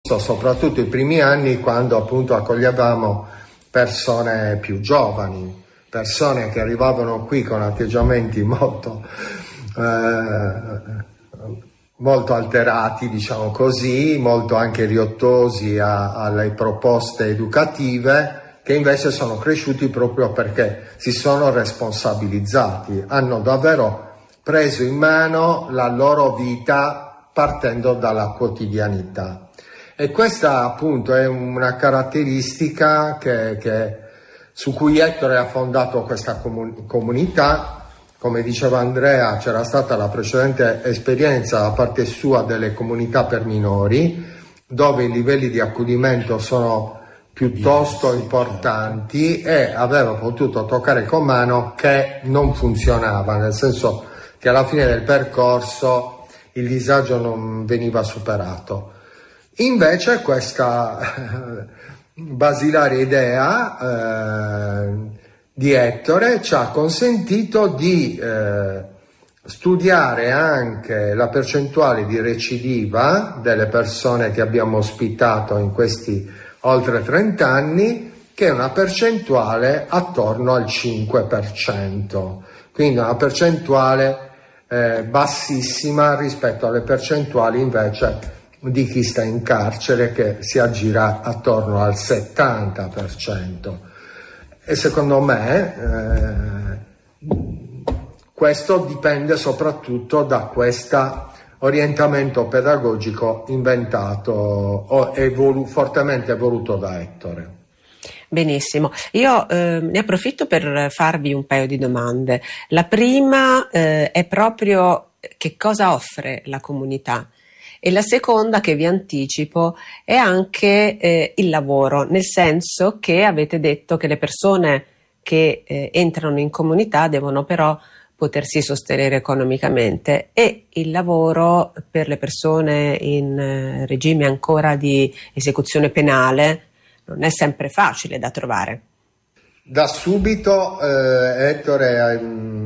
soprattutto i primi anni, quando appunto accoglievamo persone più giovani, persone che arrivavano qui con atteggiamenti molto alterati, diciamo così, molto anche riottosi alle proposte educative, che invece sono cresciuti proprio perché si sono responsabilizzati, hanno davvero preso in mano la loro vita partendo dalla quotidianità. E questa appunto è una caratteristica su cui Ettore ha fondato questa comunità. Come diceva Andrea, c'era stata la precedente esperienza da parte sua delle comunità per minori, dove i livelli di accudimento sono piuttosto importanti, e aveva potuto toccare con mano che non funzionava, nel senso che alla fine del percorso il disagio non veniva superato. Invece questa basilare idea di Ettore ci ha consentito di studiare anche la percentuale di recidiva delle persone che abbiamo ospitato in questi oltre 30 anni, che è una percentuale attorno al 5%, quindi una percentuale bassissima rispetto alle percentuali invece di chi sta in carcere, che si aggira attorno al 70%. E secondo me questo dipende soprattutto da questo orientamento pedagogico inventato e fortemente voluto da Ettore. Benissimo, io ne approfitto per farvi un paio di domande. La prima è proprio che cosa offre la comunità, e la seconda, che vi anticipo, è anche il lavoro, nel senso che avete detto che le persone che entrano in comunità devono però potersi sostenere economicamente, e il lavoro per le persone in regime ancora di esecuzione penale non è sempre facile da trovare. Da subito Ettore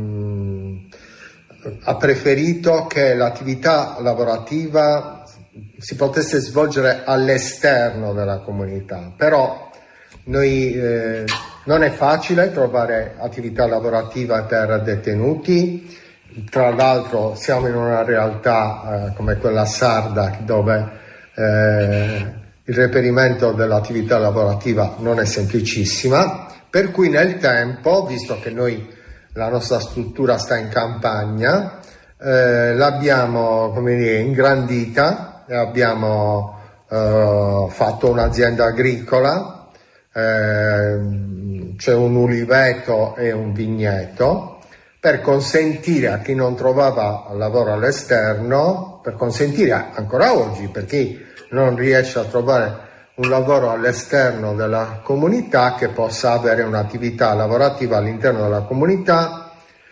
ha preferito che l'attività lavorativa si potesse svolgere all'esterno della comunità, però noi non è facile trovare attività lavorativa per detenuti. Tra l'altro siamo in una realtà come quella sarda, dove il reperimento dell'attività lavorativa non è semplicissima, per cui nel tempo, visto che la nostra struttura sta in campagna, l'abbiamo, come dire, ingrandita e abbiamo fatto un'azienda agricola, c'è un uliveto e un vigneto, per consentire a chi non trovava lavoro all'esterno, per consentire ancora oggi, per chi non riesce a trovare un lavoro all'esterno della comunità, che possa avere un'attività lavorativa all'interno della comunità,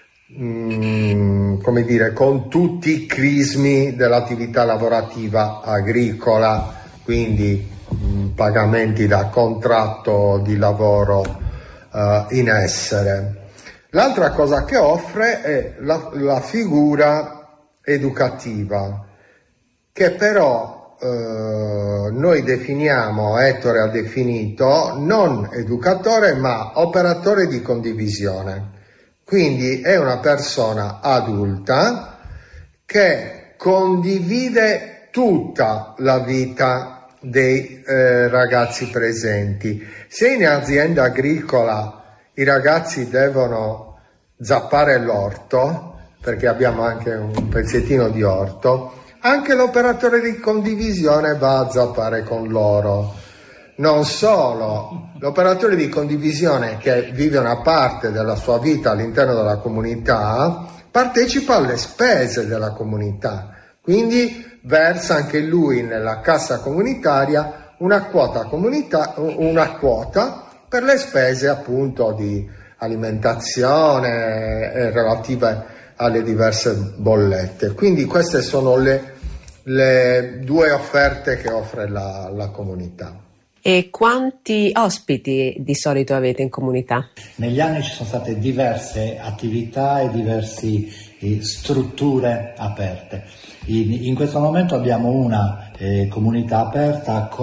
come dire, con tutti i crismi dell'attività lavorativa agricola, quindi pagamenti da contratto di lavoro in essere. L'altra cosa che offre è la figura educativa, che però noi definiamo, Ettore ha definito, non educatore ma operatore di condivisione. Quindi è una persona adulta che condivide tutta la vita dei ragazzi presenti. Se in azienda agricola i ragazzi devono zappare l'orto, perché abbiamo anche un pezzettino di orto, anche l'operatore di condivisione va a zappare con loro. Non solo, l'operatore di condivisione, che vive una parte della sua vita all'interno della comunità, partecipa alle spese della comunità, quindi versa anche lui nella cassa comunitaria una quota per le spese appunto di alimentazione relative alle diverse bollette. Quindi queste sono le due offerte che offre la comunità. E quanti ospiti di solito avete in comunità? Negli anni ci sono state diverse attività e diverse strutture aperte. In questo momento abbiamo una comunità aperta